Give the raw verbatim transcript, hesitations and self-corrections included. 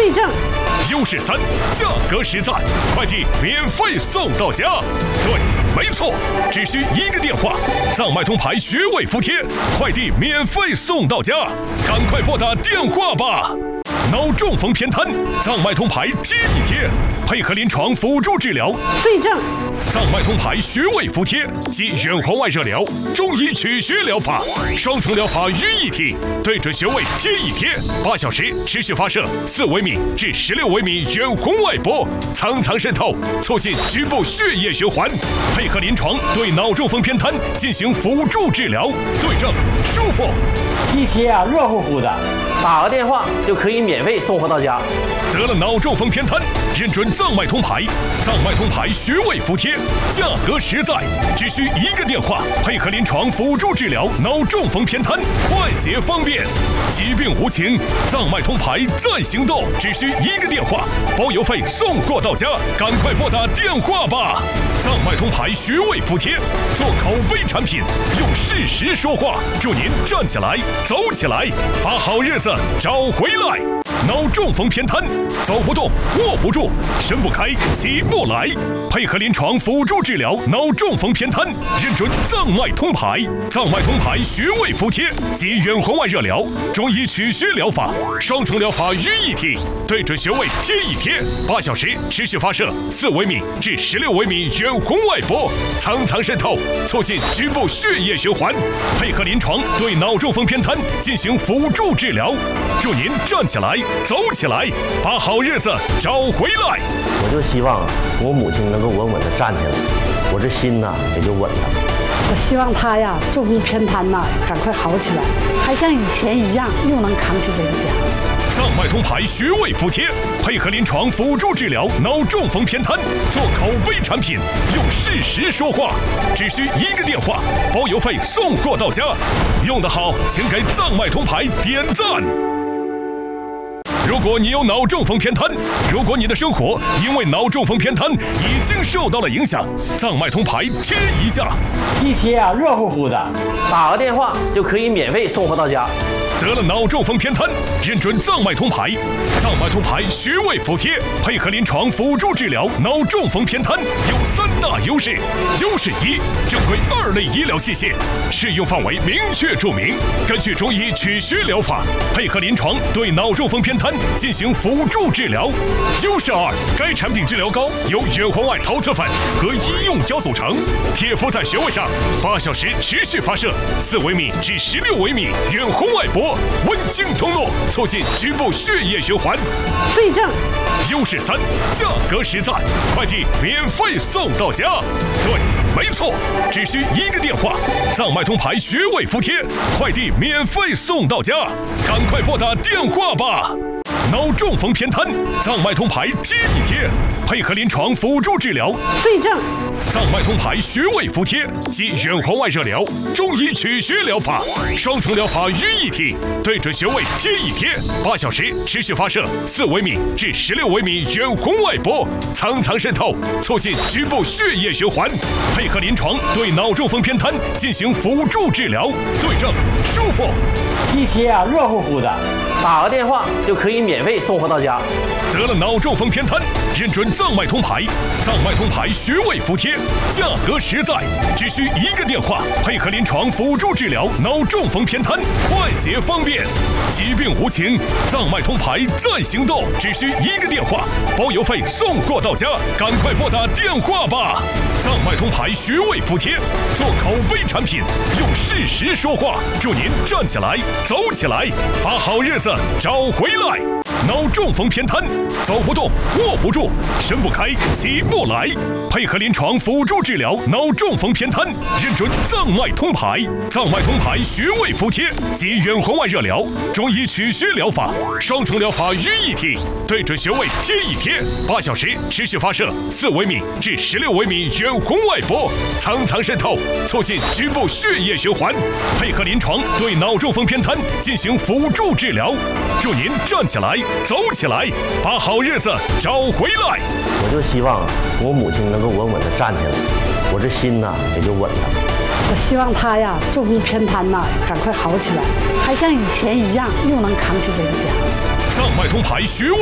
对症。 优势三，价格实在，快递免费送到家。对，没错，只需一个电话，藏脉通牌穴位服帖，快递免费送到家，赶快拨打电话吧。脑中风偏瘫，藏脉通牌贴一贴，配合临床辅助治疗。 对症。 藏脉通牌穴位服帖及远红外热疗、中医取穴疗法，双重疗法于一体，对准穴位贴一贴，八小时持续发射四微米至十六微米远红外波，层层渗透，促进局部血液循环，配合临床对脑中风偏瘫进行辅助治疗，对症舒服。 一贴啊，热乎乎的，打个电话就可以免费送货到家。 得了脑中风偏瘫，认准藏脉通牌，藏脉通牌穴位服帖，价格实在，只需一个电话，配合临床辅助治疗脑中风偏瘫，快捷方便，疾病无情，藏脉通牌在行动，只需一个电话，包邮费送货到家，赶快拨打电话吧。藏脉通牌穴位服帖，做口碑产品，用事实说话，祝您站起来，走起来，把好日子找回来。脑中风偏瘫，走不动，握不住，伸不开，起不来，配合临床辅助治疗脑中风偏瘫，认准藏脉通牌，藏脉通牌穴位服帖及远红外热疗、中医取穴疗法，双重疗法于一体，对准穴位贴一贴，八小时持续发射四微米至十六微米远红外波，层层渗透，促进局部血液循环，配合临床对脑中风偏瘫进行辅助治疗，祝您站起来，走起来，把好日子找回来。 我就希望我母亲能够稳稳地站起来，我这心呢也就稳了。 我希望他呀，中风偏瘫呐，赶快好起来，还像以前一样，又能扛起这个家。 藏脉通牌穴位服帖，配合临床辅助治疗脑中风偏瘫，做口碑产品，用事实说话，只需一个电话，包邮费送货到家。用得好，请给藏脉通牌点赞。如果你有脑中风偏瘫，如果你的生活因为脑中风偏瘫已经受到了影响，藏脉通牌贴一下， 一贴啊，热乎乎的，打个电话就可以免费送货到家。 得了脑中风偏瘫，认准藏脉通牌，藏脉通牌穴位服帖，配合临床辅助治疗脑中风偏瘫，有三大优势。优势一，正规二类医疗器械，适用范围明确注明，根据中医取穴疗法，配合临床对脑中风偏瘫进行辅助治疗。优势二，该产品治疗膏由远红外陶瓷粉和医用胶组成，贴敷在穴位上，八小时持续发射四微米至十六微米远红外波，温经通络，促进局部血液循环。 对症。 优势三，价格实在，快递免费送到家。对，没错，只需一个电话，藏脉通牌穴位服帖，快递免费送到家，赶快拨打电话吧。脑中风偏瘫，藏脉通牌贴一贴，配合临床辅助治疗。 对症。 藏脉通牌穴位服帖及远红外热疗、中医取穴疗法，双重疗法于一体，对准穴位贴一贴，八小时持续发射四微米至十六微米远红外波，层层渗透，促进局部血液循环，配合临床对脑中风偏瘫进行辅助治疗，对症舒服。 一贴啊，热乎乎的，打个电话就可以免费送货到家。 得了脑中风偏瘫，认准藏脉通牌，藏脉通牌穴位服帖，价格实在，只需一个电话，配合临床辅助治疗脑中风偏瘫，快捷方便，疾病无情，藏脉通牌在行动，只需一个电话，包邮费送货到家，赶快拨打电话吧。藏脉通牌穴位服帖，做口碑产品，用事实说话，祝您站起来，走起来，把好日子找回来。脑中风偏瘫，走不动，握不住，伸不开，起不来，配合临床辅助治疗脑中风偏瘫，认准藏脉通牌，藏脉通牌穴位服帖及远红外热疗、中医取穴疗法，双重疗法于一体，对准穴位贴一贴，八小时持续发射四微米至十六微米远红外波，层层渗透，促进局部血液循环，配合临床对脑中风偏瘫进行辅助治疗，祝您站起来，走起来，把好日子找回来。 我就希望我母亲能够稳稳地站起来，我这心呢也就稳了。 我希望他呀，中风偏瘫呐，赶快好起来，还像以前一样，又能扛起这个家。 藏脉通牌穴位